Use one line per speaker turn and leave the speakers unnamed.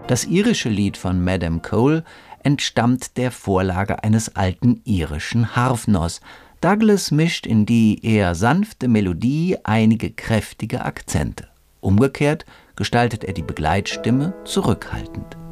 Das irische Lied von Madame Cole entstammt der Vorlage eines alten irischen Harfeners. Douglas mischt in die eher sanfte Melodie einige kräftige Akzente. Umgekehrt gestaltet er die Begleitstimme zurückhaltend.